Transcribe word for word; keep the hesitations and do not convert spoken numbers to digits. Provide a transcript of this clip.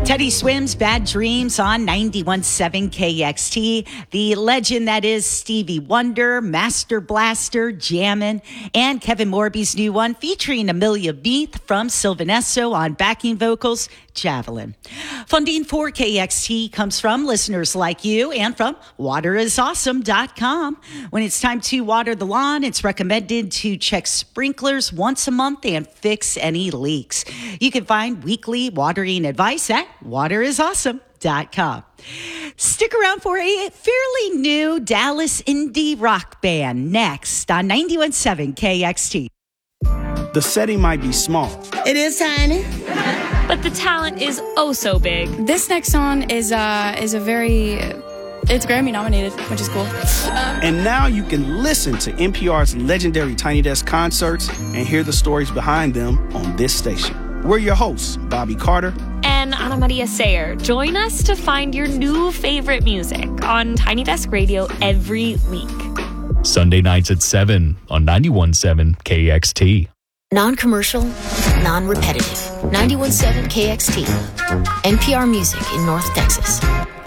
Teddy Swims, Bad Dreams on ninety-one point seven K X T. The legend that is Stevie Wonder, Master Blaster, Jammin', and Kevin Morby's new one featuring Amelia Beath from Sylvanesso on backing vocals, Javelin. Funding for K X T comes from listeners like you and from water is awesome dot com. When it's time to water the lawn, it's recommended to check sprinklers once a month and fix any leaks. You can find weekly watering advice at water is awesome dot com. Stick around for a fairly new Dallas indie rock band next on ninety-one point seven K X T. The setting might be small. It is tiny. But the talent is oh so big. This next song is uh is a very it's Grammy nominated, which is cool. Um, and now you can listen to N P R's legendary Tiny Desk concerts and hear the stories behind them on this station. We're your hosts, Bobby Carter and Ana Maria Sayer. Join us to find your new favorite music on Tiny Desk Radio every week. Sunday nights at seven on ninety-one point seven K X T. Non-commercial, non-repetitive. ninety-one point seven K X T. N P R Music in North Texas.